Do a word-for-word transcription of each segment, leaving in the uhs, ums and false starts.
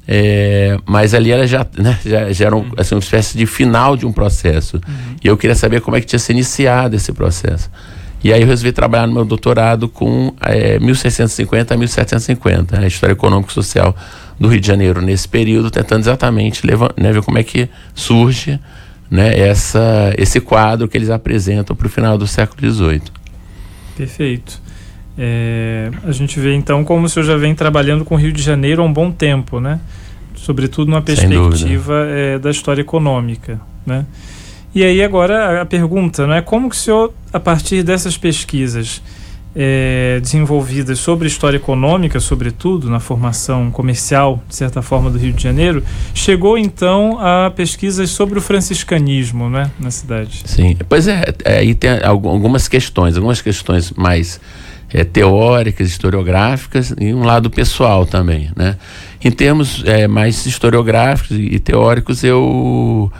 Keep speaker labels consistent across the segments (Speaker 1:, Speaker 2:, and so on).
Speaker 1: É, mas ali ela já, né, já, já era um, assim, uma espécie de final de um processo. Uhum. E eu queria saber como é que tinha se iniciado esse processo. E aí eu resolvi trabalhar no meu doutorado com é, mil seiscentos e cinquenta a mil setecentos e cinquenta, né, a história econômica e social do Rio de Janeiro nesse período, tentando exatamente levar, né, ver como é que surge, né, essa, esse quadro que eles apresentam para o final do século dezoito.
Speaker 2: Perfeito. É, a gente vê então como o senhor já vem trabalhando com o Rio de Janeiro há um bom tempo, né? Sobretudo numa perspectiva é, da história econômica, né? E aí agora a pergunta, não é, como que o senhor, a partir dessas pesquisas é, desenvolvidas sobre história econômica, sobretudo na formação comercial, de certa forma, do Rio de Janeiro, chegou então a pesquisas sobre o franciscanismo, né, na cidade?
Speaker 1: Sim, pois é, aí tem algumas questões, algumas questões mais é, teóricas, historiográficas e um lado pessoal também, né? Em termos é, mais historiográficos e teóricos, eu...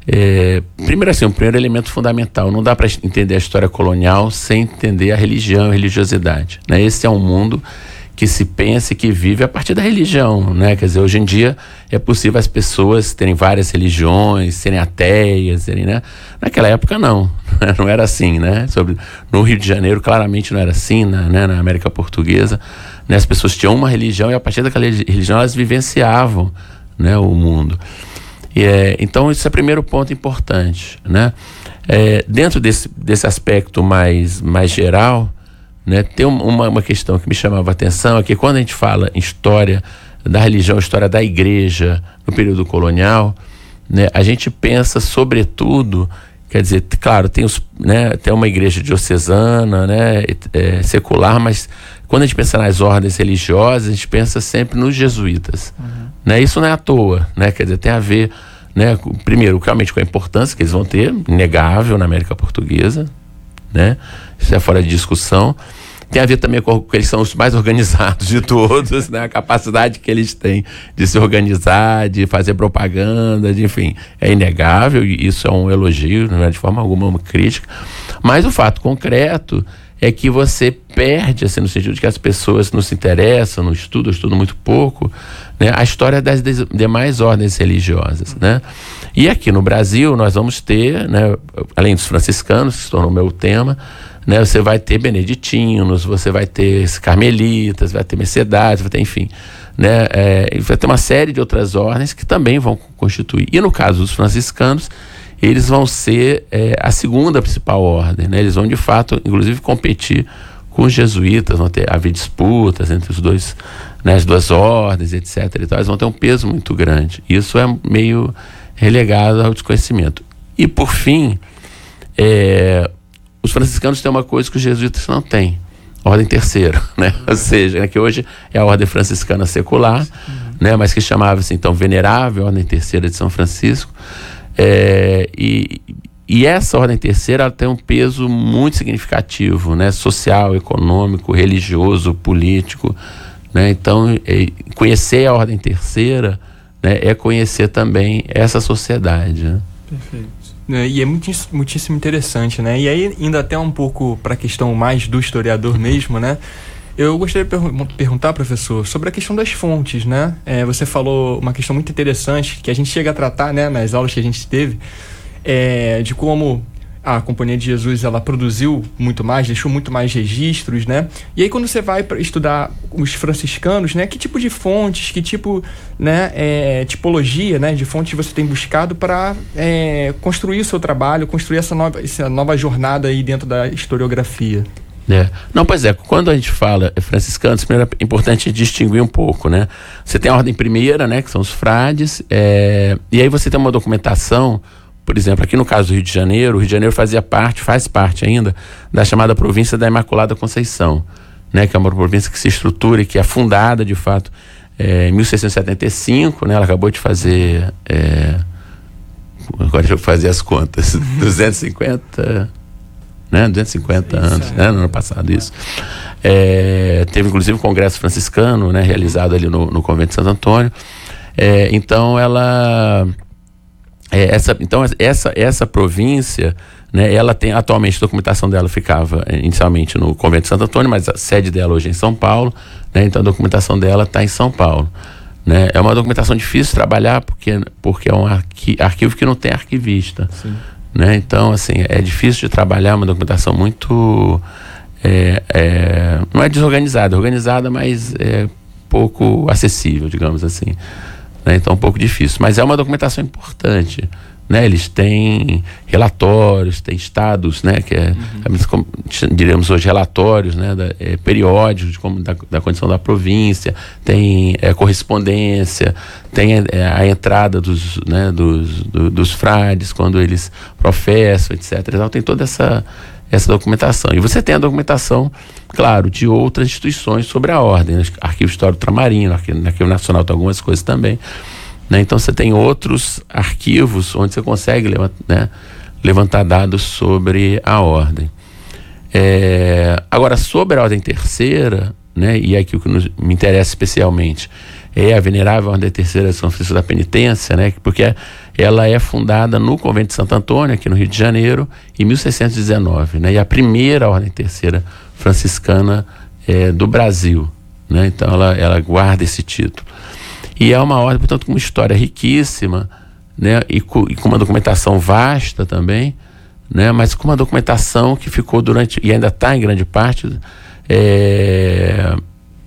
Speaker 1: É, primeiro assim, o primeiro elemento fundamental, não dá para entender a história colonial sem entender a religião, a religiosidade, né? Esse é um mundo que se pensa e que vive a partir da religião, né? Quer dizer, hoje em dia é possível as pessoas terem várias religiões, serem ateias, serem, né? Naquela época não, não era assim, né? Sobre, no Rio de Janeiro claramente não era assim, na, né? Na América Portuguesa, né? As pessoas tinham uma religião e a partir daquela religião elas vivenciavam, né, o mundo. E é, então esse é o primeiro ponto importante, né? É, dentro desse, desse aspecto mais, mais geral, né, tem uma, uma questão que me chamava a atenção, é que quando a gente fala em história da religião, história da igreja no período colonial, né, a gente pensa sobretudo, quer dizer, claro, tem, os, né, tem uma igreja diocesana, né, é, secular, mas quando a gente pensa nas ordens religiosas, a gente pensa sempre nos jesuítas. Uhum. Né? Isso não é à toa, né? Quer dizer, tem a ver, né, primeiro, realmente com a importância que eles vão ter, inegável na América Portuguesa, né? Isso é fora de discussão. Tem a ver também com que eles são os mais organizados de todos, né? A capacidade que eles têm de se organizar, de fazer propaganda, de, enfim, é inegável e isso é um elogio, não é de forma alguma uma crítica. Mas o fato concreto é que você perde, assim, no sentido de que as pessoas não se interessam, não estudam, estudam muito pouco, né, a história das demais ordens religiosas, né? E aqui no Brasil nós vamos ter, né, além dos franciscanos, que se tornou o meu tema, né, você vai ter beneditinos, você vai ter carmelitas, vai ter mercedades, vai ter, enfim, né, é, vai ter uma série de outras ordens que também vão constituir. E no caso dos franciscanos, eles vão ser é, a segunda principal ordem, né? Eles vão de fato, inclusive, competir com os jesuítas, vão ter, haver disputas entre os dois, né, as duas ordens, etcétera. E tal. Eles vão ter um peso muito grande. Isso é meio relegado ao desconhecimento. E, por fim, é, os franciscanos têm uma coisa que os jesuítas não têm, ordem terceira, né? Ou seja, né, que hoje é a ordem franciscana secular, uhum. né, mas que chamava-se, então, Venerável, ordem terceira de São Francisco. É, e, e essa ordem terceira ela tem um peso muito significativo, né, social, econômico, religioso, político, né? Então é, conhecer a ordem terceira, né, é conhecer também essa sociedade, né?
Speaker 2: Perfeito.
Speaker 3: É, e é muitíssimo, muitíssimo interessante, né? E aí, indo até um pouco para a questão mais do historiador mesmo, né? Eu gostaria de per- perguntar, professor, sobre a questão das fontes, né? É, você falou uma questão muito interessante que a gente chega a tratar, né, nas aulas que a gente teve, é, de como a Companhia de Jesus ela produziu muito mais, deixou muito mais registros, né? E aí quando você vai para estudar os franciscanos, né, que tipo de fontes, que tipo, né, é, tipologia, né, de fontes você tem buscado para é, construir o seu trabalho, construir essa nova, essa nova jornada aí dentro da historiografia?
Speaker 1: É. Não, pois é, quando a gente fala franciscanos, primeiro é importante distinguir um pouco, né? Você tem a ordem primeira, né, que são os frades, é, e aí você tem uma documentação, por exemplo, aqui no caso do Rio de Janeiro, o Rio de Janeiro fazia parte, faz parte ainda, da chamada província da Imaculada Conceição, né, que é uma província que se estrutura e que é fundada, de fato, é, em mil seiscentos e setenta e cinco, né, ela acabou de fazer, é, agora deixa eu fazer as contas, duzentos e cinquenta... Né, duzentos e cinquenta isso, anos, é. né, no ano passado isso. É, teve inclusive um congresso franciscano, né, realizado ali no, no convento de Santo Antônio. É, então ela, é, essa, então essa, essa província, né, ela tem atualmente a documentação dela ficava inicialmente no convento de Santo Antônio, mas a sede dela hoje é em São Paulo, né, então a documentação dela está em São Paulo, né? É uma documentação difícil de trabalhar porque, porque é um arqui, arquivo que não tem arquivista. Sim. Né? Então, assim, é difícil de trabalhar, uma documentação muito... É, é, não é desorganizada, é organizada, mas é pouco acessível, digamos assim. Né? Então, é um pouco difícil. Mas é uma documentação importante. Né? Eles têm relatórios, têm estados, né? Que é, uhum. como, diremos hoje, relatórios, né? Da, é, periódicos de como, da, da condição da província, tem é, correspondência, tem é, a entrada dos, né? dos, do, dos frades, quando eles professam, etcétera. Então, tem toda essa, essa documentação. E você tem a documentação, claro, de outras instituições sobre a ordem, né? Arquivo Histórico Ultramarino, Arquivo, Arquivo Nacional tem algumas coisas também. Né? Então você tem outros arquivos onde você consegue levantar, né, levantar dados sobre a ordem. É, agora, sobre a ordem terceira, né, e aqui o que nos, me interessa especialmente é a Venerável Ordem Terceira de São Francisco da Penitência, né, porque ela é fundada no Convento de Santo Antônio, aqui no Rio de Janeiro, em mil seiscentos e dezenove, né, e a primeira Ordem Terceira franciscana é, do Brasil. Né, então ela, ela guarda esse título. E é uma ordem, portanto, com uma história riquíssima, né, e, com, e com uma documentação vasta também, né, mas com uma documentação que ficou durante, e ainda está em grande parte, é,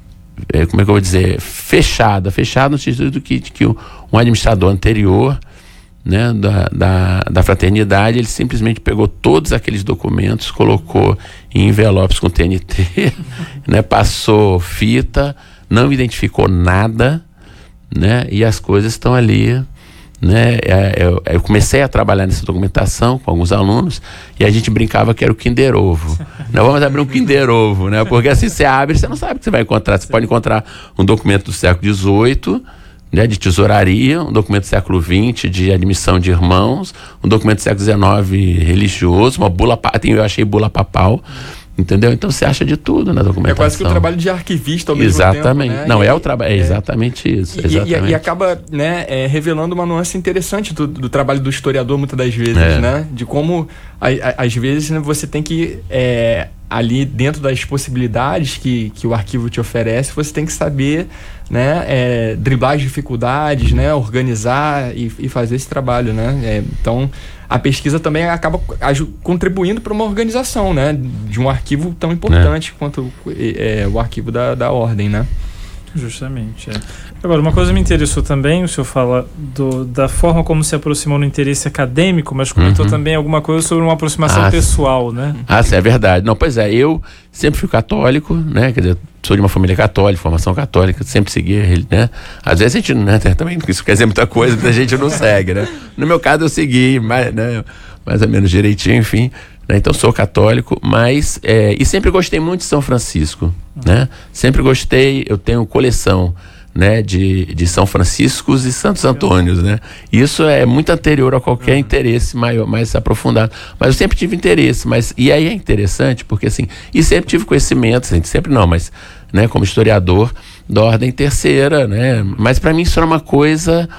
Speaker 1: é, como é que eu vou dizer, fechada, fechada no sentido que, que um administrador anterior, né, da, da, da fraternidade, ele simplesmente pegou todos aqueles documentos, colocou em envelopes com T N T, né, passou fita, não identificou nada, né, e as coisas estão ali, né, eu, eu comecei a trabalhar nessa documentação com alguns alunos e a gente brincava que era o Kinder Ovo. Nós vamos abrir um Kinder Ovo, né, porque assim você abre, você não sabe o que você vai encontrar. Você pode encontrar um documento do século dezoito, né, de tesouraria, um documento do século vinte de admissão de irmãos, um documento do século dezenove religioso, uma bula, eu achei bula papal. Entendeu? Então você acha de tudo na documentação. É
Speaker 3: quase que o trabalho de arquivista ao mesmo
Speaker 1: exatamente.
Speaker 3: tempo, né?
Speaker 1: Não,
Speaker 3: e,
Speaker 1: é o trabalho, é exatamente isso.
Speaker 3: E,
Speaker 1: exatamente.
Speaker 3: E, e acaba, né, é, revelando uma nuance interessante do, do trabalho do historiador, muitas das vezes,
Speaker 1: é.
Speaker 3: né? De como, a, a, às vezes, né, você tem que, é, ali dentro das possibilidades que, que o arquivo te oferece, você tem que saber, né, é, driblar as dificuldades, né, organizar e, e fazer esse trabalho, né? É, então, a pesquisa também acaba contribuindo para uma organização, né, de um arquivo tão importante é. quanto é, o arquivo da, da ordem, né?
Speaker 2: Justamente. É. Agora, uma coisa me interessou também, o senhor fala do, da forma como se aproximou no interesse acadêmico, mas comentou uhum. também alguma coisa sobre uma aproximação ah, pessoal, né?
Speaker 1: Ah, sim, é verdade. Não, pois é, eu sempre fui católico, né? Quer dizer, sou de uma família católica, formação católica, sempre segui, né? Às vezes a gente, né, também, isso quer dizer muita coisa, a gente não segue, né? No meu caso eu segui, mais, né, mais ou menos direitinho, enfim. Né? Então sou católico, mas, é, e sempre gostei muito de São Francisco, uhum. né? Sempre gostei, eu tenho coleção, né, de, de São Franciscos e Santos Antônios, né? Isso é muito anterior a qualquer uhum. interesse maior, mais aprofundado. Mas eu sempre tive interesse, mas e aí é interessante porque assim, e sempre tive conhecimento, assim, sempre não, mas, né, como historiador da Ordem Terceira, né? Mas para mim isso era uma coisa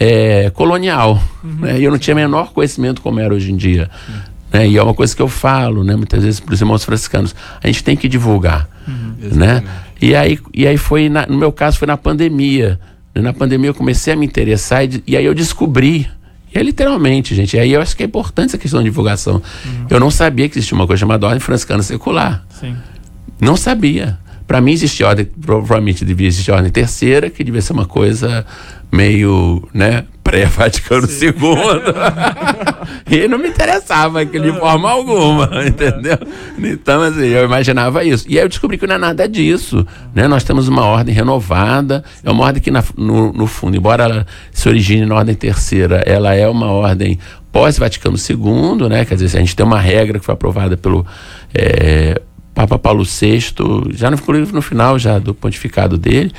Speaker 1: é, colonial, uhum. né? E eu não tinha menor conhecimento como era hoje em dia. Uhum. Né? E é uma coisa que eu falo, né, muitas vezes para os irmãos franciscanos, a gente tem que divulgar, uhum, né? E aí, e aí foi, na, no meu caso foi na pandemia, na pandemia eu comecei a me interessar e, e aí eu descobri, e é literalmente, gente, e aí eu acho que é importante essa questão de divulgação. Uhum. Eu não sabia que existia uma coisa chamada Ordem Franciscana Secular. Sim. Não sabia. Para mim existia ordem, provavelmente devia existir Ordem Terceira, que devia ser uma coisa meio, né, pré-Vaticano segundo. E não me interessava aquilo de forma alguma, entendeu? Então, assim, eu imaginava isso. E aí eu descobri que não é nada disso, né? Nós temos uma ordem renovada, é uma ordem que, na, no, no fundo, embora ela se origine na Ordem Terceira, ela é uma ordem pós-Vaticano segundo, né? Quer dizer, a gente tem uma regra que foi aprovada pelo é, Papa Paulo sexto, já no, no final já do pontificado dele,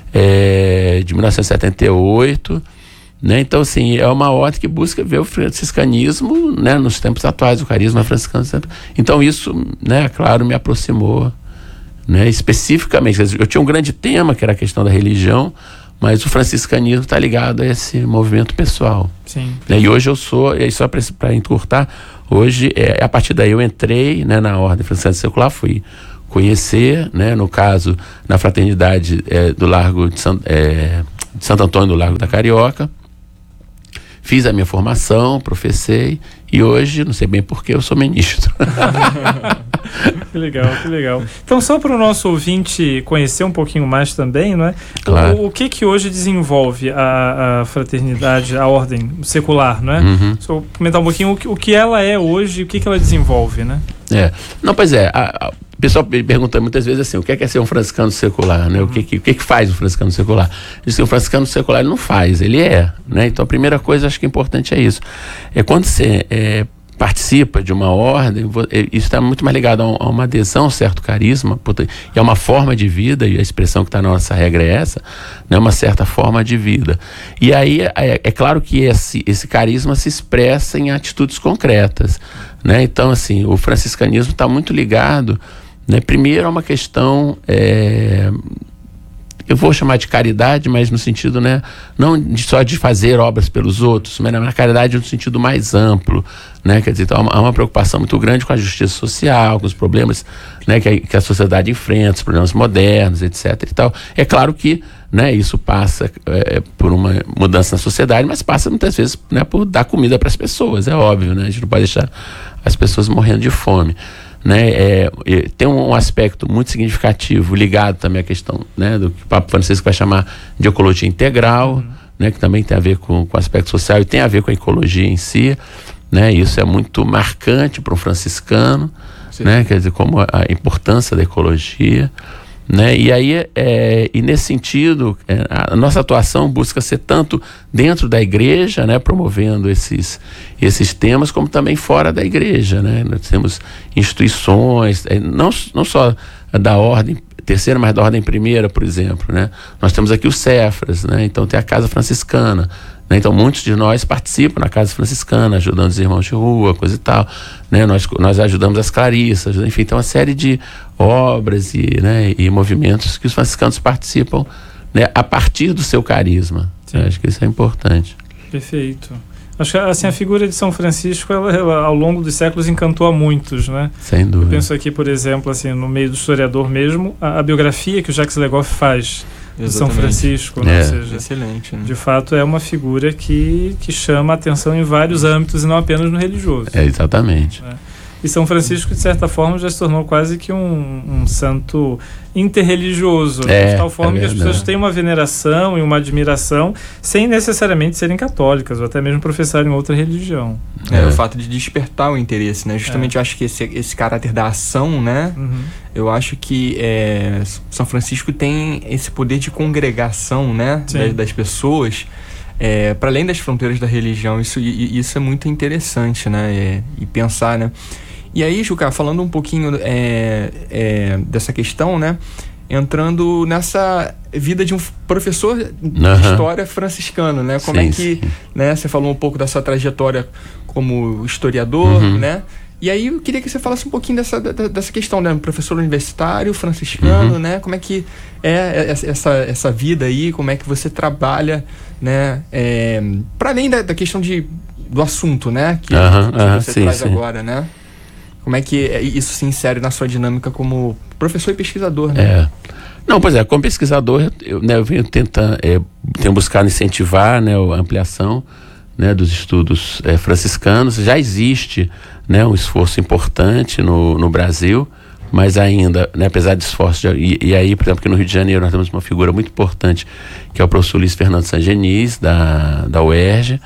Speaker 1: é, de mil novecentos e setenta e oito, né? Então, assim, é uma ordem que busca ver o franciscanismo, né, nos tempos atuais, o carisma franciscano. Então, isso, né, claro, me aproximou, né, especificamente. Eu tinha um grande tema, que era a questão da religião, mas o franciscanismo está ligado a esse movimento pessoal. Sim. Né? E hoje eu sou, e só para encurtar, hoje, é, a partir daí eu entrei, né, na Ordem Franciscana Secular, fui conhecer, né? No caso, na fraternidade é, do Largo de, San, é, de Santo Antônio do Largo da Carioca. Fiz a minha formação, professei, e hoje, não sei bem porquê, eu sou ministro.
Speaker 2: Que legal, que legal. Então, só para o nosso ouvinte conhecer um pouquinho mais também, não é?
Speaker 1: Claro.
Speaker 2: O, o que que hoje desenvolve a, a fraternidade, a ordem secular, não é?
Speaker 1: Uhum.
Speaker 2: Só comentar um pouquinho o que, o que ela é hoje e o que que ela desenvolve, né?
Speaker 1: É. Não, pois é, a, a, o pessoal pergunta muitas vezes assim, o que é, que é ser um franciscano secular, né? Uhum. O, que, que, o que que faz um franciscano secular? Diz que o franciscano secular ele não faz, ele é, né? Então a primeira coisa, acho que é importante é isso. É quando você é, participa de uma ordem, isso está muito mais ligado a, um, a uma adesão, um certo carisma, e a uma forma de vida, e a expressão que está na nossa regra é essa, né? Uma certa forma de vida. E aí é, é claro que esse, esse carisma se expressa em atitudes concretas, né? Então, assim, o franciscanismo está muito ligado, né? Primeiro, a uma questão, é, eu vou chamar de caridade, mas no sentido, né, não de, só de fazer obras pelos outros, mas na caridade no sentido mais amplo, né? Quer dizer, então, há uma, há uma preocupação muito grande com a justiça social, com os problemas, né, que, a, que a sociedade enfrenta, os problemas modernos, etc e tal. É claro que, né, isso passa é, por uma mudança na sociedade, mas passa muitas vezes, né, por dar comida para as pessoas, é óbvio, né? A gente não pode deixar as pessoas morrendo de fome, né? É, tem um aspecto muito significativo ligado também à questão, né, do que o Papa Francisco vai chamar de ecologia integral, uhum. né, que também tem a ver com, com o aspecto social e tem a ver com a ecologia em si, né? Isso é muito marcante para um franciscano, né? Quer dizer, como a, a importância da ecologia, né? E aí, é, e nesse sentido, é, a nossa atuação busca ser tanto dentro da igreja, né, promovendo esses, esses temas, como também fora da igreja, né? Nós temos instituições, é, não, não só da ordem terceira, mas da ordem primeira, por exemplo, né? Nós temos aqui os Cefras, né? Então tem a Casa Franciscana, né? Então muitos de nós participam na Casa Franciscana, ajudando os irmãos de rua, coisa e tal, né? Nós, nós ajudamos as Clarissas, enfim, tem uma série de obras e, né, e movimentos que os franciscanos participam, né, a partir do seu carisma. Acho que isso é importante.
Speaker 2: Perfeito. Acho que assim, a figura de São Francisco, ela, ela, ao longo dos séculos, encantou a muitos, né?
Speaker 1: Sem dúvida.
Speaker 2: Eu penso aqui, por exemplo, assim, no meio do historiador mesmo, a, a biografia que o Jacques Legoff faz de São Francisco, né?
Speaker 1: É.
Speaker 2: Ou seja,
Speaker 3: excelente, né?
Speaker 2: De fato, é uma figura que, que chama a atenção em vários âmbitos e não apenas no religioso.
Speaker 1: É, exatamente.
Speaker 2: Né? E São Francisco, de certa forma, já se tornou quase que um, um santo interreligioso,
Speaker 1: é,
Speaker 2: de tal forma
Speaker 1: é
Speaker 2: que as pessoas têm uma veneração e uma admiração sem necessariamente serem católicas ou até mesmo professarem outra religião.
Speaker 3: É, é. O fato de despertar o interesse, né? Justamente é. Eu acho que esse, esse caráter da ação, né? Uhum. Eu acho que é, São Francisco tem esse poder de congregação, né? Das, das pessoas. É, para além das fronteiras da religião, isso, isso é muito interessante, né? É, e pensar, né? E aí, Juca, falando um pouquinho é, é, dessa questão, né? Entrando nessa vida de um professor de uhum. história franciscano, né? Como sim, é que, sim. né? Você falou um pouco da sua trajetória como historiador, uhum. né? E aí eu queria que você falasse um pouquinho dessa, dessa questão, né? Professor universitário, franciscano, uhum. né? Como é que é essa, essa vida aí, como é que você trabalha, né? É, para além da, da questão de, do assunto, né? Que,
Speaker 1: uhum,
Speaker 3: que
Speaker 1: uhum,
Speaker 3: você
Speaker 1: sim,
Speaker 3: traz
Speaker 1: sim.
Speaker 3: agora, né? Como é que isso se insere na sua dinâmica como professor e pesquisador, né?
Speaker 1: É. Não, pois é, como pesquisador, eu, né, eu venho tentando, é, tenho buscado incentivar, né, a ampliação, né, dos estudos é, franciscanos. Já existe, né, um esforço importante no, no Brasil, mas ainda, né, apesar de esforço, de, e, e aí, por exemplo, aqui no Rio de Janeiro nós temos uma figura muito importante, que é o professor Luiz Fernando Sangenis, da, da U E R J,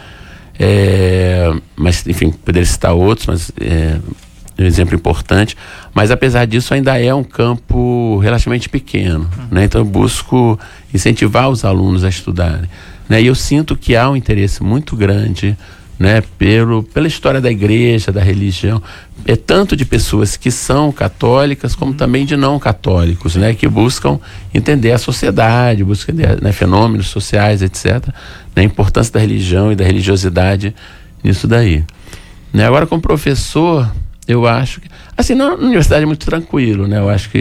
Speaker 1: é, mas, enfim, poderia citar outros, mas é um exemplo importante, mas apesar disso ainda é um campo relativamente pequeno, uhum. né? Então eu busco incentivar os alunos a estudarem, né? E eu sinto que há um interesse muito grande, né, pelo, pela história da igreja, da religião, é tanto de pessoas que são católicas como uhum. também de não católicos, né, que buscam entender a sociedade, buscam entender, né, fenômenos sociais, etcétera, né, a importância da religião e da religiosidade nisso daí, né? Agora, como professor, eu acho que, assim, na universidade é muito tranquilo, né? Eu acho que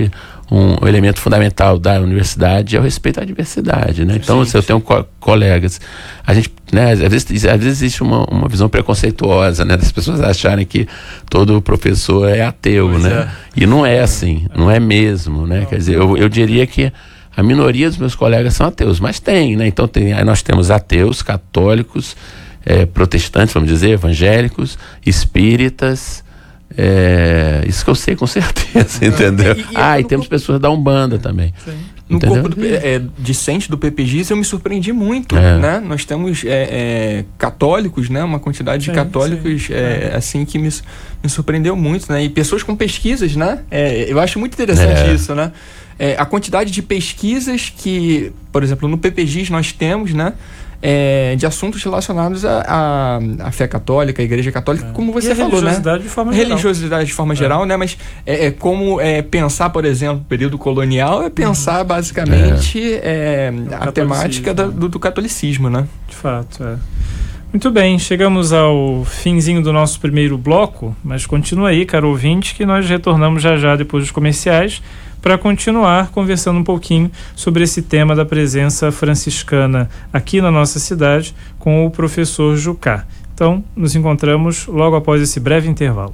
Speaker 1: um elemento fundamental da universidade é o respeito à diversidade, né? Então, se eu tenho co colegas, a gente, né, às vezes, às vezes existe uma, uma visão preconceituosa, né, das pessoas acharem que todo professor é ateu, pois né? É. E não é assim, não é mesmo, né? Não. Quer dizer, eu, eu diria que a minoria dos meus colegas são ateus, mas tem, né? Então, tem, aí nós temos ateus, católicos, é, protestantes, vamos dizer, evangélicos, espíritas. É, isso que eu sei com certeza, entendeu? E, e ah, e temos corpo... pessoas da Umbanda também. Sim.
Speaker 3: No entendeu? Corpo do, é, discente do P P G I S eu me surpreendi muito, é. né? Nós temos é, é, católicos, né? Uma quantidade sim, de católicos sim. É, assim que me, me surpreendeu muito, né? E pessoas com pesquisas, né? É, eu acho muito interessante é. isso, né? É, a quantidade de pesquisas que, por exemplo, no P P G I S nós temos, né? É, de assuntos relacionados à, à fé católica, à igreja católica, é. como você
Speaker 2: e
Speaker 3: falou, né?
Speaker 2: Religiosidade de forma geral.
Speaker 3: Religiosidade de forma é. geral, né? Mas é, é como é, pensar, por exemplo, o período colonial é pensar uhum. basicamente é. É, a temática da, do, do catolicismo, né?
Speaker 2: De fato, é. Muito bem, chegamos ao finzinho do nosso primeiro bloco, mas continua aí, caro ouvinte, que nós retornamos já já depois dos comerciais para continuar conversando um pouquinho sobre esse tema da presença franciscana aqui na nossa cidade com o professor Jucá. Então, nos encontramos logo após esse breve intervalo.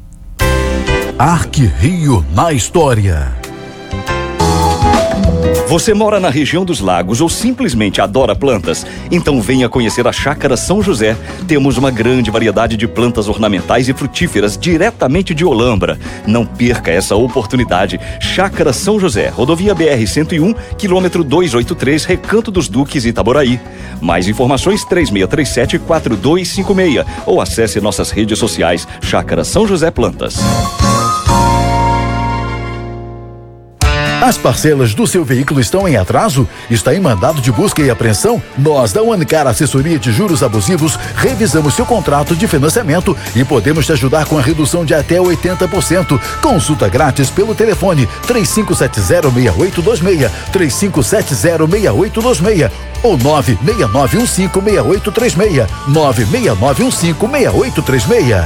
Speaker 4: Arqui-Rio na História. Você mora na região dos lagos ou simplesmente adora plantas? Então venha conhecer a Chácara São José. Temos uma grande variedade de plantas ornamentais e frutíferas diretamente de Olambra. Não perca essa oportunidade. Chácara São José, rodovia B R cento e um, quilômetro duzentos e oitenta e três, Recanto dos Duques, Itaboraí. Mais informações três seis três sete, quatro dois cinco seis ou acesse nossas redes sociais Chácara São José Plantas.
Speaker 5: As parcelas do seu veículo estão em atraso? Está em mandado de busca e apreensão? Nós da Unicar Assessoria de Juros Abusivos revisamos seu contrato de financiamento e podemos te ajudar com a redução de até oitenta por cento. Consulta grátis pelo telefone três cinco sete zero, seis oito dois seis, três cinco sete zero, seis oito dois seis ou nove seis nove um cinco, seis oito três seis, nove seis nove um cinco, seis oito três seis.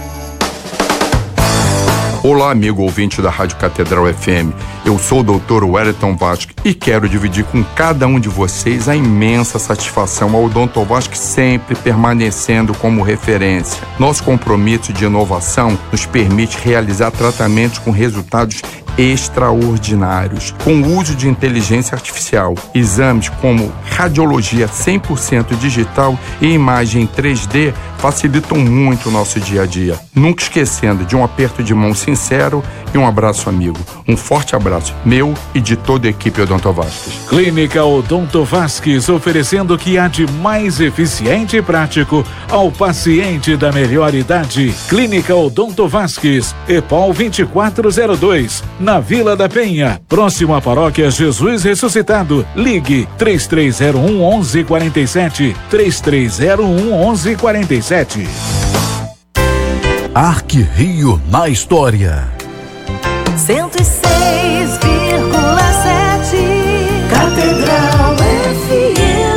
Speaker 6: Olá, amigo ouvinte da Rádio Catedral F M. Eu sou o doutor Wellington Vasque e quero dividir com cada um de vocês a imensa satisfação ao Odonto Vasque sempre permanecendo como referência. Nosso compromisso de inovação nos permite realizar tratamentos com resultados extraordinários, com o uso de inteligência artificial, exames como radiologia cem por cento digital e imagem três D facilitam muito o nosso dia a dia. Nunca esquecendo de um aperto de mão sincero e um abraço amigo. Um forte abraço meu e de toda a equipe Odonto Vasques.
Speaker 7: Clínica Odonto Vasques, oferecendo o que há de mais eficiente e prático ao paciente da melhor idade. Clínica Odonto Vasques, EPOL vinte e quatro zero dois, na Vila da Penha, próximo à Paróquia Jesus Ressuscitado. Ligue três três zero um, um um quatro sete, três três zero um, um um quatro sete.
Speaker 4: Arqui-Rio na História.
Speaker 8: cento e seis vírgula sete Catedral F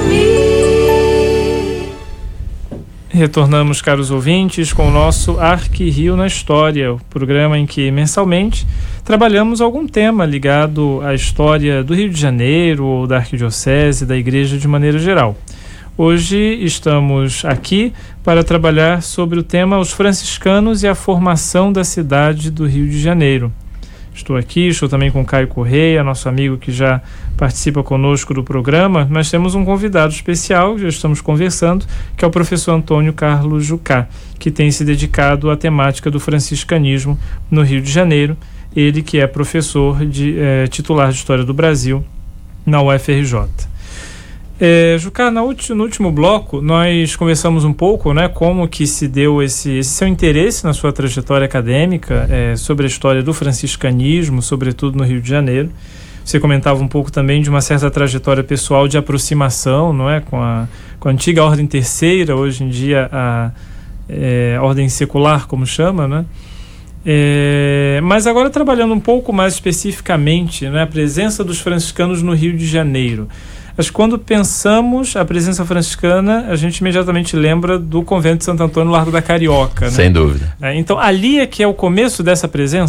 Speaker 8: M.
Speaker 2: Retornamos, caros ouvintes, com o nosso Arqui-Rio na História, o programa em que mensalmente trabalhamos algum tema ligado à história do Rio de Janeiro ou da Arquidiocese, da Igreja de maneira geral. Hoje estamos aqui para trabalhar sobre o tema Os Franciscanos e a Formação da Cidade do Rio de Janeiro. Estou aqui, estou também com Caio Correia, nosso amigo que já participa conosco do programa, mas temos um convidado especial, já estamos conversando, que é o professor Antônio Carlos Jucá, que tem se dedicado à temática do franciscanismo no Rio de Janeiro, ele que é professor de, é, titular de História do Brasil na U F R J. É, Jucá, no último, no último bloco nós conversamos um pouco, né, como que se deu esse, esse seu interesse na sua trajetória acadêmica é, sobre a história do franciscanismo, sobretudo no Rio de Janeiro. Você comentava um pouco também de uma certa trajetória pessoal de aproximação, não é, com a, com a antiga Ordem Terceira, hoje em dia a é, Ordem Secular, como chama, né? É, mas agora trabalhando um pouco mais especificamente, né, a presença dos franciscanos no Rio de Janeiro. Mas quando pensamos a presença franciscana, a gente imediatamente lembra do convento de Santo Antônio no Largo da Carioca, né?
Speaker 1: Sem dúvida.
Speaker 2: É, então, ali é que é o começo dessa presença?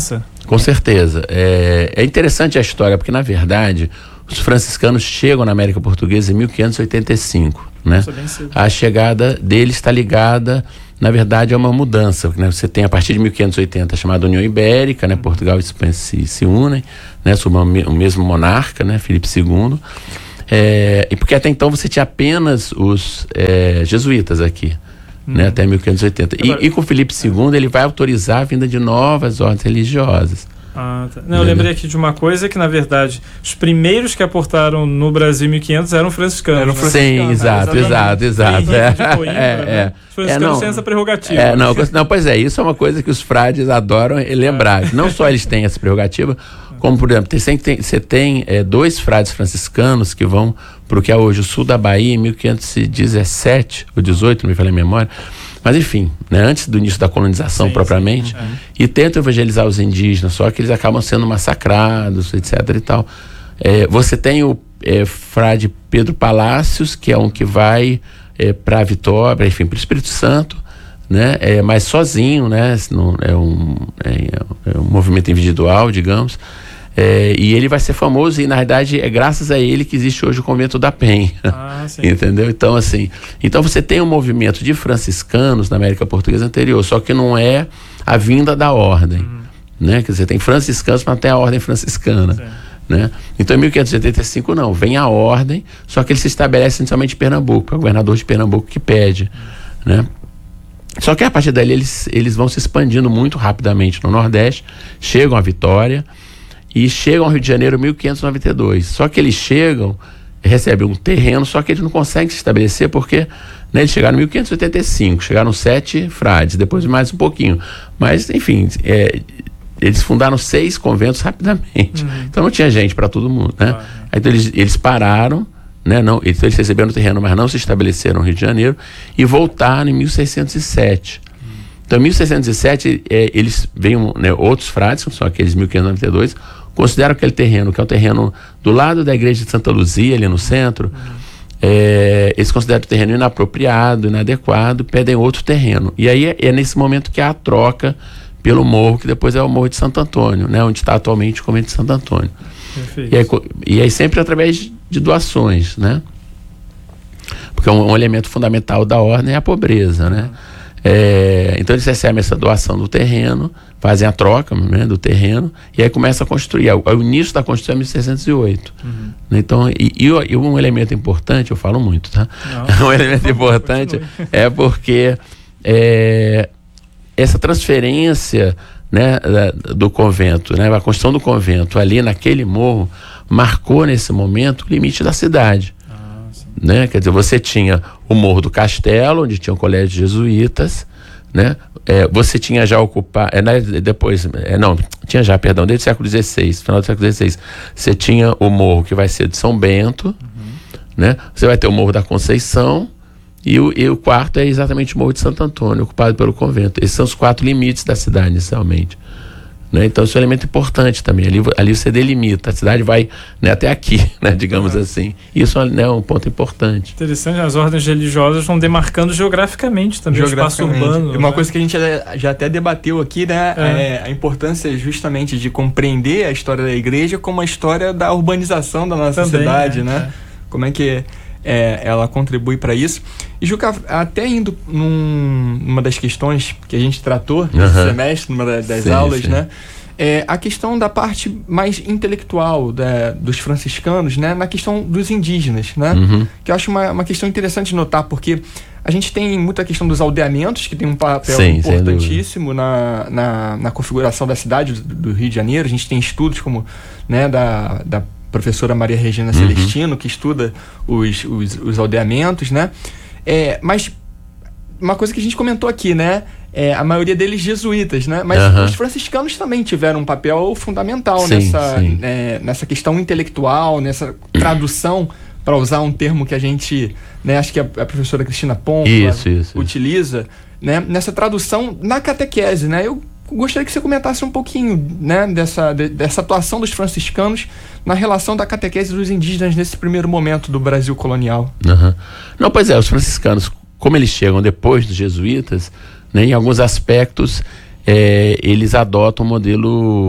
Speaker 1: Com certeza. É, é interessante a história, porque na verdade os franciscanos chegam na América Portuguesa em mil quinhentos e oitenta e cinco, né? A chegada deles está ligada, na verdade, a uma mudança, né? Você tem a partir de mil quinhentos e oitenta a chamada União Ibérica, né? Portugal e Espanha se, se unem, né? Sob o mesmo monarca, né? Filipe segundo. É, e porque até então você tinha apenas os é, jesuítas aqui, hum. né? Até mil quinhentos e oitenta. E, e com Filipe segundo ele vai autorizar a vinda de novas ordens religiosas.
Speaker 2: Ah, tá. Não, eu lembrei aqui de uma coisa que, na verdade, os primeiros que aportaram no Brasil em mil e quinhentos eram franciscanos. Eram
Speaker 1: franciscanos. Sim, exato, né? exato, exato. É,
Speaker 2: de Coimbra, é, né?
Speaker 1: é.
Speaker 2: Os franciscanos
Speaker 1: é, não,
Speaker 2: têm essa prerrogativa.
Speaker 1: É, não, não, pois é, isso é uma coisa que os frades adoram lembrar. É. Não só eles têm essa prerrogativa, como, por exemplo, tem, tem, você tem é, dois frades franciscanos que vão para o que é hoje o sul da Bahia em mil quinhentos e dezessete ou dezoito, não me falei a memória. Mas enfim, né, antes do início da colonização sim, propriamente, sim, é. e tentam evangelizar os indígenas, só que eles acabam sendo massacrados, etc e tal. É, você tem o é, frade Pedro Palácios, que é um que vai é, para Vitória, enfim, para o Espírito Santo, né, é, mas sozinho, né, não, é, um, é, é um movimento individual, digamos. É, e ele vai ser famoso e na verdade é graças a ele que existe hoje o Convento da Penha. Ah, entendeu? Então assim, então você tem um movimento de franciscanos na América Portuguesa anterior, só que não é a vinda da ordem, uhum. né? Quer dizer, tem franciscanos, mas não tem a ordem franciscana, sim. né? Então em mil quinhentos e oitenta e cinco não, vem a ordem, só que ele se estabelece inicialmente em Pernambuco, é o governador de Pernambuco que pede, uhum. né? Só que a partir dali eles, eles vão se expandindo muito rapidamente no Nordeste, chegam a Vitória e chegam ao Rio de Janeiro em mil quinhentos e noventa e dois. Só que eles chegam, recebem um terreno, só que eles não conseguem se estabelecer porque, né, eles chegaram em mil quinhentos e oitenta e cinco, chegaram sete frades, depois mais um pouquinho. Mas, enfim, é, eles fundaram seis conventos rapidamente. Uhum. Então não tinha gente para todo mundo, né? Ah, então eles, eles pararam, né? Não, então eles receberam o terreno, mas não se estabeleceram no Rio de Janeiro e voltaram em mil seiscentos e sete. Uhum. Então em mil seiscentos e sete é, eles veem, né, outros frades, que são aqueles mil quinhentos e noventa e dois, consideram aquele terreno, que é o terreno do lado da igreja de Santa Luzia, ali no centro, uhum. é, eles consideram o terreno inapropriado, inadequado, pedem outro terreno. E aí é, é nesse momento que há a troca pelo morro, que depois é o Morro de Santo Antônio, né, onde está atualmente o Convento de Santo Antônio. E aí, e aí sempre através de doações, né? Porque um, um elemento fundamental da ordem é a pobreza, né? Uhum. É, então eles recebem essa doação do terreno, fazem a troca, né, do terreno e aí começa a construir. O, o início da construção é mil seiscentos e oito. Uhum. Então, e, e, e um elemento importante, eu falo muito, tá? Não, um elemento importante é porque é, essa transferência, né, da, do convento, né, a construção do convento ali naquele morro marcou nesse momento o limite da cidade. Né? Quer dizer, você tinha o Morro do Castelo, onde tinha um colégio de jesuítas, né? É, você tinha já ocupado, é, né, depois, é, não, tinha já, perdão, desde o século dezesseis, final do século dezesseis, você tinha o morro que vai ser de São Bento, uhum. né? Você vai ter o Morro da Conceição e o, e o quarto é exatamente o Morro de Santo Antônio, ocupado pelo convento. Esses são os quatro limites da cidade inicialmente. Né? Então isso é um elemento importante também, ali, ali você delimita, a cidade vai, né, até aqui, né, digamos ah. assim. Isso, né, é um ponto importante.
Speaker 2: Interessante, as ordens religiosas vão demarcando geograficamente também geograficamente. O espaço urbano.
Speaker 3: Uma
Speaker 2: né?
Speaker 3: coisa que a gente já, já até debateu aqui, né, é. É a importância justamente de compreender a história da igreja como a história da urbanização da nossa também, cidade, é, né? É. Como é que é, ela contribui para isso. E Juca, até indo num, numa das questões que a gente tratou nesse uhum. semestre, numa das, das sim, aulas, sim. né? É, a questão da parte mais intelectual da, dos franciscanos, né? Na questão dos indígenas, né? Uhum. Que eu acho uma, uma questão interessante de notar, porque a gente tem muita questão dos aldeamentos, que tem um papel sim, importantíssimo na, na, na configuração da cidade do, do Rio de Janeiro. A gente tem estudos como, né, da, da professora Maria Regina uhum. Celestino, que estuda os, os, os aldeamentos, né? É, mas uma coisa que a gente comentou aqui, né? É, a maioria deles jesuítas, né? Mas uhum. os franciscanos também tiveram um papel fundamental sim, nessa, sim. É, nessa questão intelectual, nessa tradução, para usar um termo que a gente, né, acho que a, a professora Cristina Pompa isso, isso, utiliza, isso. Né, nessa tradução na catequese, né? Eu gostaria que você comentasse um pouquinho, né, dessa, de, dessa atuação dos franciscanos na relação da catequese dos indígenas nesse primeiro momento do Brasil colonial.
Speaker 1: Uhum. Não, pois é, os franciscanos, como eles chegam depois dos jesuítas, né, em alguns aspectos, é, eles adotam um modelo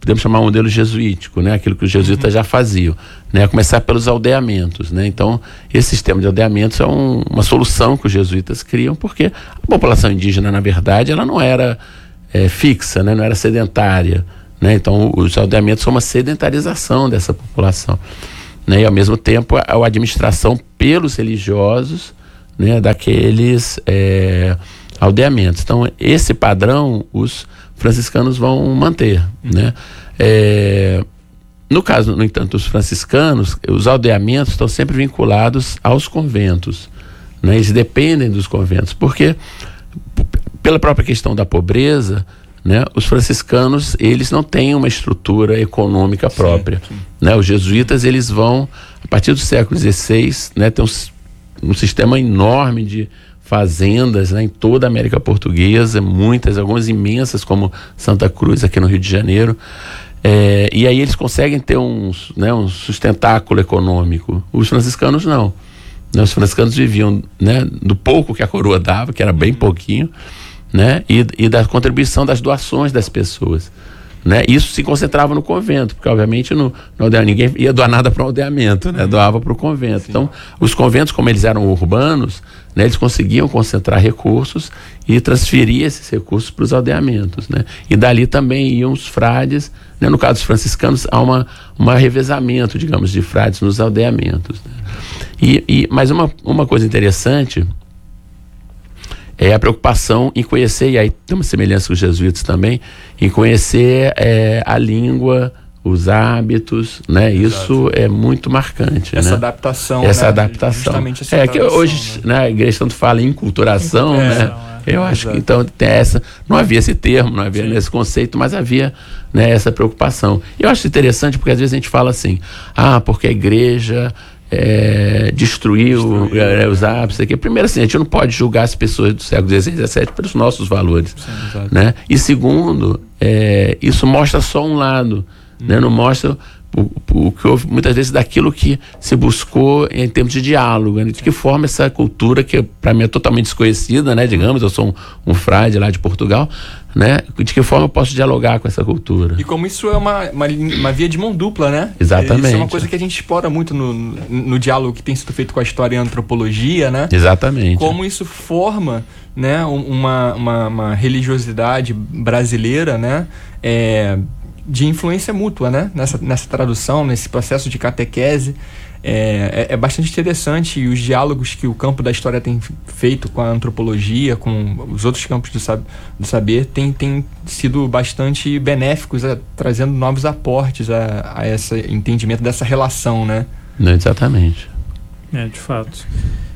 Speaker 1: podemos chamar um modelo jesuítico, né? Aquilo que os jesuítas uhum. já faziam, né? A começar pelos aldeamentos, né? Então, esse sistema de aldeamentos é um, uma solução que os jesuítas criam, porque a população indígena, na verdade, ela não era é, fixa, né? Não era sedentária, né? Então, os aldeamentos são uma sedentarização dessa população, né? E, ao mesmo tempo, a, a administração pelos religiosos, né? Daqueles é, aldeamentos. Então, esse padrão, os franciscanos vão manter, né? É, no caso, no entanto, os franciscanos, os aldeamentos estão sempre vinculados aos conventos, né? Eles dependem dos conventos, porque p- pela própria questão da pobreza, né? Os franciscanos, eles não têm uma estrutura econômica própria, sim, sim. Né? Os jesuítas, eles vão, a partir do século dezesseis, né? Tem um, um sistema enorme de fazendas, né, em toda a América Portuguesa, muitas, algumas imensas, como Santa Cruz, aqui no Rio de Janeiro. É, e aí eles conseguem ter um, né, um sustentáculo econômico. Os franciscanos não. Né, os franciscanos viviam, né, do pouco que a coroa dava, que era bem pouquinho, né, e, e da contribuição das doações das pessoas. Né? Isso se concentrava no convento, porque obviamente no, no, ninguém ia doar nada para o aldeamento, né? Doava para o convento. Sim. Então, os conventos, como eles eram urbanos, né? Eles conseguiam concentrar recursos e transferir esses recursos para os aldeamentos, né? E dali também iam os frades, né? No caso dos franciscanos, há uma, uma revezamento, digamos, de frades nos aldeamentos, né? E, e, mas uma, uma coisa interessante é a preocupação em conhecer, e aí tem uma semelhança com os jesuítas também, em conhecer é, a língua, os hábitos, né? Exato. Isso é muito marcante,
Speaker 3: essa
Speaker 1: né?
Speaker 3: adaptação,
Speaker 1: essa
Speaker 3: né?
Speaker 1: adaptação
Speaker 3: Justamente essa
Speaker 1: é que hoje, né? Né, a igreja tanto fala em enculturação, é, né? É. Eu acho Exato. Que então tem essa, não havia esse termo, não havia Sim. esse conceito, mas havia, né, essa preocupação. Eu acho interessante porque às vezes a gente fala assim, ah, porque a igreja É, destruiu, destruiu é, os hábitos aqui. Primeiro, assim, a gente não pode julgar as pessoas do século dezesseis e dezessete pelos nossos valores. Sim, né? E segundo, é, isso mostra só um lado, hum. né? Não mostra o, o que houve muitas vezes daquilo que se buscou em termos de diálogo, né? De que forma essa cultura, que para mim é totalmente desconhecida, né? Digamos, eu sou um, um frade lá de Portugal, né? De que forma eu posso dialogar com essa cultura.
Speaker 3: E como isso é uma, uma, uma via de mão dupla, né?
Speaker 1: Exatamente.
Speaker 3: Isso é uma coisa que a gente explora muito no, no, no diálogo que tem sido feito com a história e a antropologia, né?
Speaker 1: Exatamente.
Speaker 3: Como isso forma, né, uma, uma, uma religiosidade brasileira, né? É, de influência mútua, né? Nessa, nessa tradução, nesse processo de catequese. É, é, é bastante interessante, e os diálogos que o campo da história tem feito com a antropologia, com os outros campos do, sab, do saber, tem, tem sido bastante benéficos, a, trazendo novos aportes a, a esse entendimento dessa relação, né?
Speaker 1: Não, exatamente.
Speaker 2: É, de fato.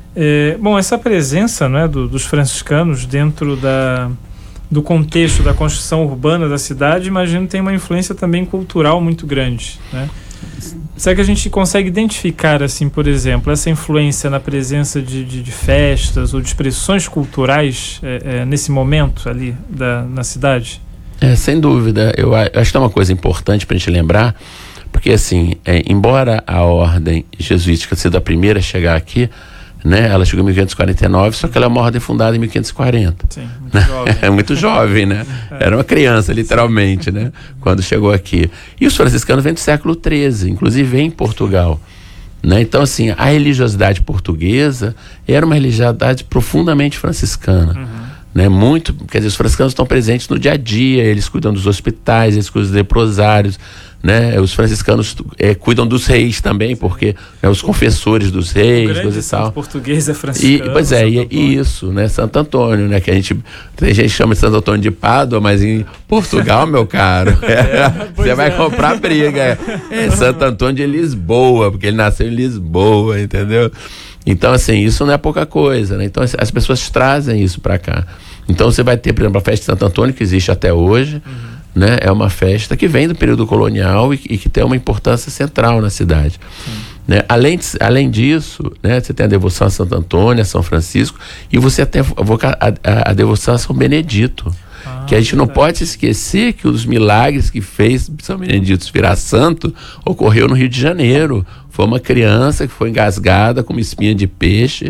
Speaker 2: É, bom, essa presença, né, do, dos franciscanos dentro da, do contexto da construção urbana da cidade, imagino que tem uma influência também cultural muito grande, né? Será que a gente consegue identificar, assim, por exemplo, essa influência na presença de, de, de festas ou de expressões culturais é, é, nesse momento ali da, na cidade?
Speaker 1: É, sem dúvida. Eu acho que é uma coisa importante para a gente lembrar, porque, assim, é, embora a ordem jesuítica tenha sido a primeira a chegar aqui, né? Ela chegou em mil quinhentos e quarenta e nove, só que ela é uma ordem fundada em mil quinhentos e quarenta.
Speaker 2: Sim, muito jovem.
Speaker 1: É muito jovem, né? É. Era uma criança, literalmente, né? Quando chegou aqui. E os franciscanos vêm do século treze, inclusive em Portugal. Né? Então, assim, a religiosidade portuguesa era uma religiosidade profundamente franciscana. Uhum. Né? Muito, quer dizer, os franciscanos estão presentes no dia a dia, eles cuidam dos hospitais, eles cuidam dos leprosários, né? Os franciscanos é, cuidam dos reis também, porque né, os confessores dos reis, coisa e tal.
Speaker 2: Português é franciscano.
Speaker 1: E, pois é, e, e isso, né? Santo Antônio, né? Que a gente, tem gente que chama de Santo Antônio de Pádua, mas em Portugal, meu caro, é, você vai é. comprar briga. É Santo Antônio de Lisboa, porque ele nasceu em Lisboa, entendeu? Então, assim, isso não é pouca coisa, né? Então, as pessoas trazem isso para cá. Então, você vai ter, por exemplo, a festa de Santo Antônio, que existe até hoje, uhum. né? É uma festa que vem do período colonial e, e que tem uma importância central na cidade. Né? Além, de, além disso, né? Você tem a devoção a Santo Antônio, a São Francisco, e você tem a, a, a devoção a São Benedito. Ah, que a gente não pode esquecer que os milagres que fez São Benedito virar santo ocorreu no Rio de Janeiro. Foi uma criança que foi engasgada com uma espinha de peixe,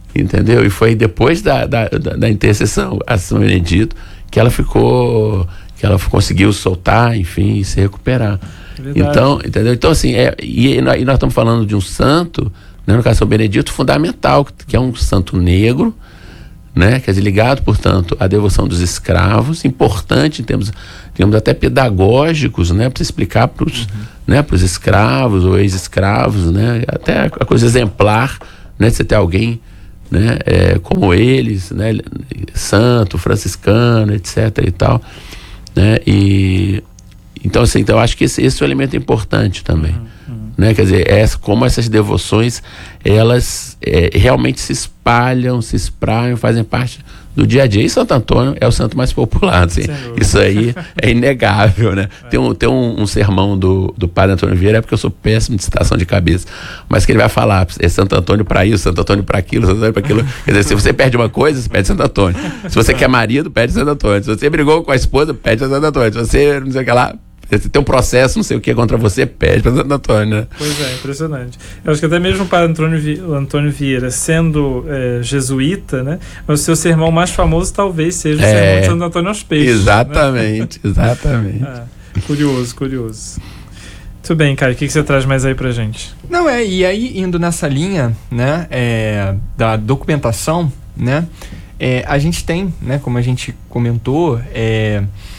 Speaker 1: entendeu? E foi depois da, da, da, da intercessão a São Benedito que ela ficou que ela conseguiu soltar, enfim, e se recuperar.
Speaker 2: Verdade.
Speaker 1: Então, entendeu? Então, assim, é, e, e nós estamos falando de um santo, né, no caso São Benedito, fundamental, que é um santo negro, né, quer dizer, ligado, portanto, à devoção dos escravos, importante em termos, termos até pedagógicos, né, para explicar para os, uhum. né, para os escravos ou ex-escravos, né, até a coisa exemplar, né, de você ter alguém, né, é, como eles, né, santo, franciscano, etc e tal, né, e então, assim, então eu acho que esse, esse é um elemento importante também, uhum, uhum. né, quer dizer, é, como essas devoções, elas é, realmente se espalham, se espraiam, fazem parte do dia a dia. E Santo Antônio é o santo mais popular, assim. Isso aí é inegável, né? É. Tem, um, tem um, um sermão do, do padre Antônio Vieira, é porque eu sou péssimo de citação de cabeça, mas que ele vai falar, é Santo Antônio para isso, Santo Antônio para aquilo, Santo Antônio para aquilo. Quer dizer, se você perde uma coisa, você pede Santo Antônio. Se você quer marido, pede Santo Antônio. Se você brigou com a esposa, pede Santo Antônio. Se você não sei o que lá, você tem um processo, não sei o que, contra você, pede para Santo Antônio, né?
Speaker 2: Pois é, impressionante. Eu acho que até mesmo o padre Antônio, Vi, Antônio Vieira, sendo é, jesuíta, né? Mas o seu sermão mais famoso talvez seja o é, sermão de Santo Antônio aos Peixes.
Speaker 1: Exatamente, né? exatamente.
Speaker 2: Ah, curioso, curioso. Muito bem, cara, o que, que você traz mais aí pra gente?
Speaker 3: Não, é, e aí indo nessa linha, né, é, da documentação, né, é, a gente tem, né, como a gente comentou, é,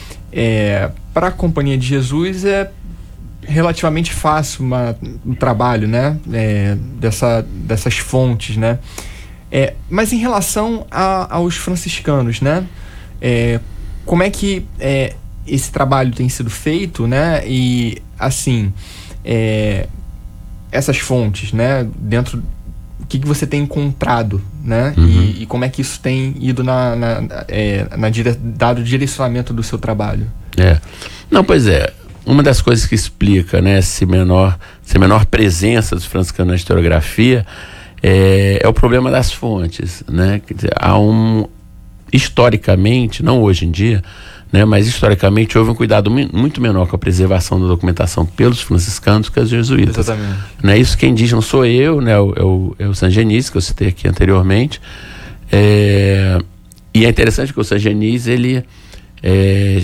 Speaker 3: é, para a Companhia de Jesus é relativamente fácil uma, um trabalho, né, é, dessa, dessas fontes, né, é, mas em relação a, aos franciscanos, né, é, como é que é, esse trabalho tem sido feito, né, e assim, é, essas fontes, né, dentro, o que, que você tem encontrado, né, uhum. e, e como é que isso tem ido na, na, é, na dire, dado o direcionamento do seu trabalho?
Speaker 1: É, não, pois é, uma das coisas que explica, né, esse menor, essa menor presença dos franciscanos na historiografia é, é o problema das fontes, né, quer dizer, há um, historicamente, não hoje em dia, né, mas historicamente houve um cuidado muito menor com a preservação da documentação pelos franciscanos que os jesuítas.
Speaker 3: Exatamente.
Speaker 1: Né, isso quem diz não sou eu, né, é o, é o Sangenis, que eu citei aqui anteriormente, é, e é interessante que o Sangenis, ele É,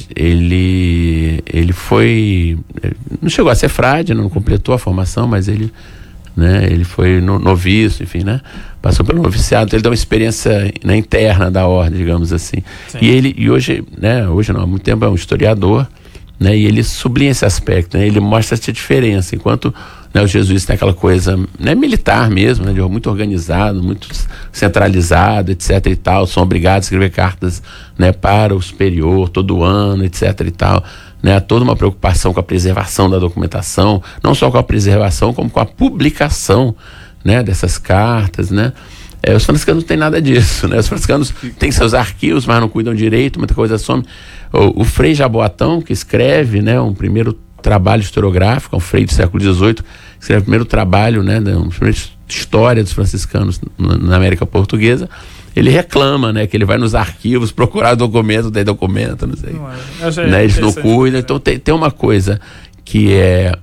Speaker 1: ele ele foi, não chegou a ser frade, não completou a formação, mas ele, né, ele foi no, noviço, enfim, né, passou pelo noviciado, então ele deu uma experiência, né, interna da ordem, digamos assim. Sim. E ele, e hoje, né, hoje não, há muito tempo é um historiador, né, e ele sublinha esse aspecto, né, ele mostra essa diferença, enquanto, né, os jesuítas têm aquela coisa, né, militar mesmo, né, de muito organizado, muito centralizado, etc e tal, são obrigados a escrever cartas, né, para o superior todo ano, etc e tal, né, há toda uma preocupação com a preservação da documentação, não só com a preservação, como com a publicação, né, dessas cartas, né. É, os franciscanos não têm nada disso, né? Os franciscanos têm seus arquivos, mas não cuidam direito, muita coisa some. O, o Frei Jaboatão, que escreve, né, um primeiro trabalho historiográfico, um frei do século dezoito, escreve o primeiro trabalho, né, uma primeira história dos franciscanos na, na América Portuguesa, ele reclama, né, que ele vai nos arquivos procurar documento, tem documento, não sei. Não é. Né, eles não cuidam, então tem, tem uma coisa que é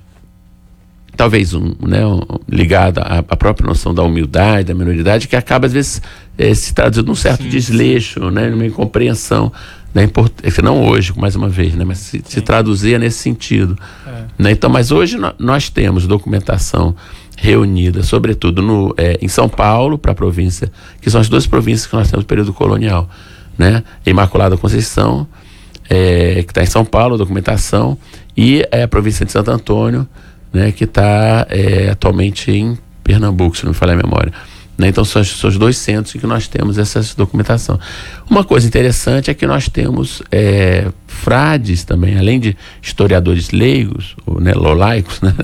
Speaker 1: talvez um, né, um, ligada à, à própria noção da humildade, da minoridade, que acaba às vezes é, se traduzindo num certo sim, desleixo, sim. né, numa incompreensão da importância, não hoje, mais uma vez, né, mas se, se traduzia nesse sentido. É. Né, então, mas hoje no, nós temos documentação reunida, sobretudo no, é, em São Paulo, para a província, que são as duas províncias que nós temos no período colonial, né, Imaculada Conceição, é, que está em São Paulo, documentação, e é, a província de Santo Antônio, né, que está é, atualmente em Pernambuco, se não me falhar a memória. Né, então são, são os dois centros em que nós temos essa documentação. Uma coisa interessante é que nós temos é, frades também, além de historiadores leigos, ou, né, lolaicos, né,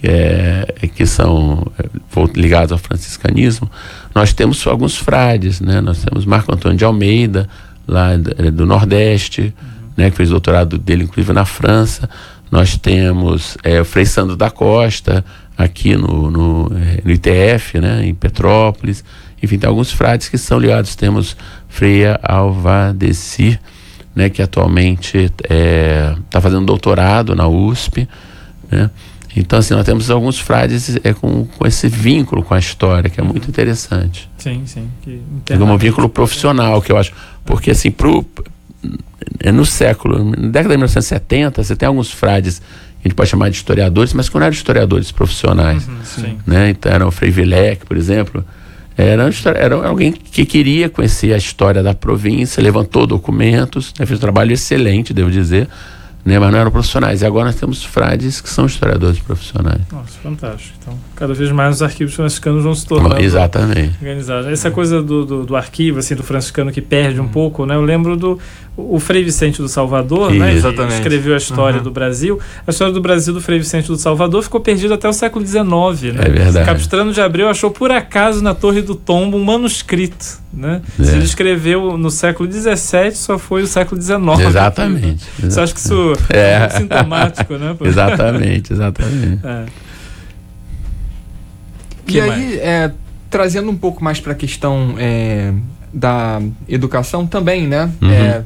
Speaker 1: é, que são ligados ao franciscanismo, nós temos alguns frades, né, nós temos Marco Antônio de Almeida, lá do, do Nordeste, uhum. né, que fez doutorado dele inclusive na França. Nós temos é, o Frei Sandro da Costa, aqui no, no, no I T F, né, em Petrópolis. Enfim, tem alguns frades que são ligados. Temos Frei Alvadeci, né, que atualmente está é, fazendo doutorado na U S P. Né? Então, assim, nós temos alguns frades é, com, com esse vínculo com a história, que é muito interessante.
Speaker 2: Sim, sim. Que
Speaker 1: é um vínculo profissional, que eu acho. Porque, assim, pro... no século, na década de mil novecentos e setenta, você tem alguns frades que a gente pode chamar de historiadores, mas que não eram historiadores profissionais.
Speaker 2: Uhum, sim.
Speaker 1: Né? Então era o Frei Villec, por exemplo, era, era alguém que queria conhecer a história da província, levantou documentos, né? Fez um trabalho excelente, devo dizer, né? Mas não eram profissionais. E agora nós temos frades que são historiadores profissionais.
Speaker 2: Nossa, fantástico. Então, cada vez mais os arquivos franciscanos vão se tornando
Speaker 1: Exatamente.
Speaker 2: organizados. Essa coisa do, do, do arquivo, assim, do franciscano que perde um pouco, né? Eu lembro do o Frei Vicente do Salvador, né?
Speaker 3: Exatamente.
Speaker 2: Que escreveu a história uhum. do Brasil. A história do Brasil do Frei Vicente do Salvador ficou perdida até o século dezenove, né?
Speaker 1: É verdade.
Speaker 2: Capistrano de Abreu achou por acaso na Torre do Tombo um manuscrito, né?
Speaker 1: É.
Speaker 2: Se ele escreveu no século dezessete, só foi o século dezenove.
Speaker 1: Exatamente.
Speaker 2: Você acha que isso
Speaker 1: é,
Speaker 2: é muito sintomático, né?
Speaker 1: Exatamente, exatamente.
Speaker 2: É.
Speaker 3: E aí, é, trazendo um pouco mais para a questão é, da educação também, né?
Speaker 1: Uhum.
Speaker 3: É,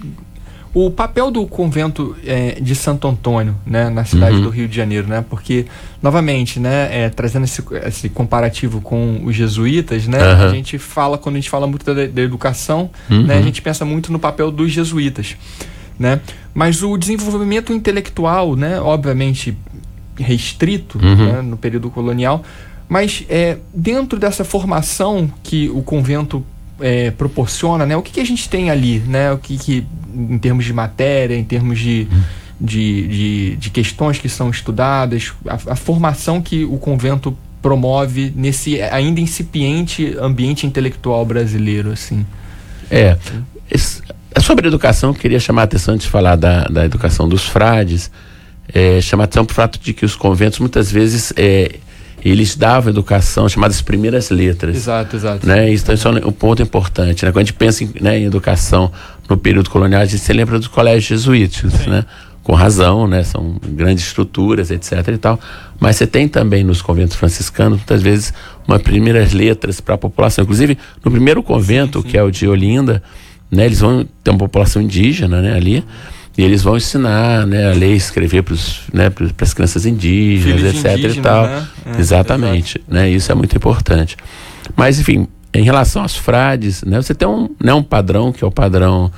Speaker 3: o papel do convento é, de Santo Antônio, né, na cidade
Speaker 1: uhum.
Speaker 3: do Rio de Janeiro, né? Porque, novamente, né, é, trazendo esse, esse comparativo com os jesuítas, né?
Speaker 1: Uhum.
Speaker 3: A gente fala, quando a gente fala muito da, da educação,
Speaker 1: uhum.
Speaker 3: né, a gente pensa muito no papel dos jesuítas, né? Mas o desenvolvimento intelectual, né, obviamente restrito,
Speaker 1: uhum.
Speaker 3: né, no período colonial, mas é, dentro dessa formação que o convento é, proporciona, né, o que, que a gente tem ali, né, o que, que em termos de matéria, em termos de, de, de, de questões que são estudadas, a, a formação que o convento promove nesse ainda incipiente ambiente intelectual brasileiro, assim.
Speaker 1: É, esse, sobre a educação, eu queria chamar a atenção, antes de falar da, da educação dos frades, é, chamar a atenção para o fato de que os conventos, muitas vezes, é, eles davam educação chamadas primeiras letras.
Speaker 3: Exato, exato.
Speaker 1: Né? Isso, isso é um ponto importante. Né? Quando a gente pensa em, né, em educação no período colonial, a gente se lembra dos colégios jesuíticos, né? Com razão, né? São grandes estruturas, etc e tal. Mas você tem também nos conventos franciscanos, muitas vezes, uma primeiras letras para a população. Inclusive, no primeiro convento, sim, sim. que é o de Olinda, né? Eles vão ter uma população indígena, né? Ali. E eles vão ensinar, né, a ler e escrever para né, as crianças indígenas, Filhos etc indígena, e tal. Né? É, exatamente. Né? Isso é muito importante. Mas, enfim, em relação aos frades, né, você tem um, né, um padrão, que é o padrão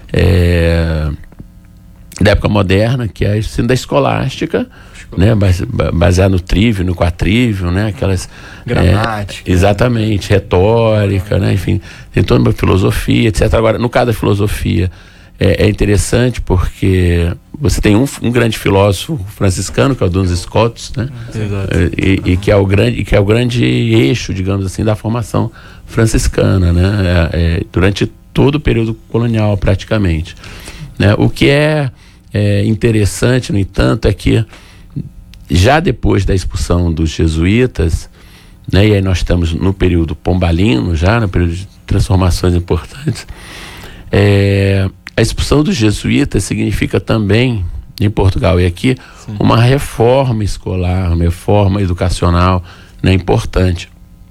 Speaker 1: é, da época moderna, que é o ensino da escolástica, né, baseado no trívio, no quatrívio, né, aquelas...
Speaker 3: Gramática.
Speaker 1: É, exatamente, retórica, né, enfim, tem toda uma filosofia, etcétera. Agora, no caso da filosofia, É, é interessante porque você tem um, um grande filósofo franciscano, que é o Duns Scotus, né? E, e, que é o grande, e que é o grande eixo, digamos assim, da formação franciscana, né? É, é, durante todo o período colonial, praticamente. Né? O que é, é interessante, no entanto, é que já depois da expulsão dos jesuítas, né? E aí nós estamos no período pombalino, já no período de transformações importantes, é... a expulsão dos jesuítas significa também, em Portugal e aqui, sim, uma reforma escolar, uma reforma educacional, né, importante.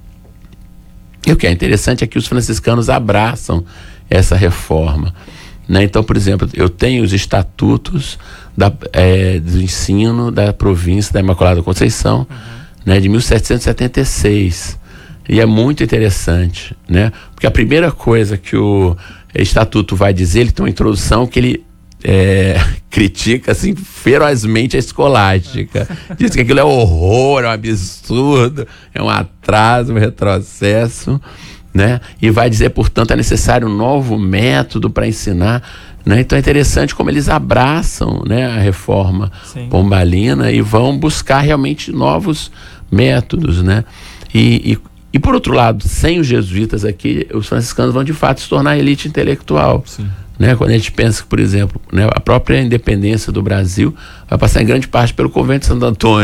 Speaker 1: E o que é interessante é que os franciscanos abraçam essa reforma. Né? Então, por exemplo, eu tenho os estatutos da, é, do ensino da província da Imaculada Conceição, uhum, né, de mil setecentos e setenta e seis. E é muito interessante, né? Porque a primeira coisa que o estatuto vai dizer, ele tem uma introdução que ele é, critica assim ferozmente a escolástica. Diz que aquilo é horror, é um absurdo, é um atraso, um retrocesso, né? E vai dizer, portanto, é necessário um novo método para ensinar, né? Então é interessante como eles abraçam, né, a reforma, sim, pombalina e vão buscar realmente novos métodos, né? E, e E, por outro lado, sem os jesuítas aqui, os franciscanos vão, de fato, se tornar elite intelectual. Né? Quando a gente pensa que, por exemplo, né, a própria independência do Brasil vai passar em grande parte pelo convento de Santo Antônio.